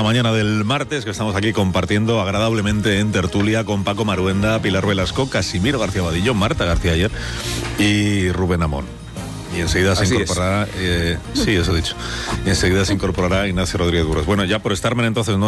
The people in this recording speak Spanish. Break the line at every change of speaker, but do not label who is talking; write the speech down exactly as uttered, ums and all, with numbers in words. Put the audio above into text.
mañana del martes, que estamos aquí compartiendo agradablemente en tertulia con Paco Maruenda, Pilar Velasco, Casimiro García Vadillo, Marta García ayer y Rubén Amón. Y enseguida se
Así
incorporará, eh, sí, eso he dicho, y enseguida se incorporará Ignacio Rodríguez Burgos. Bueno, ya por Starmen entonces no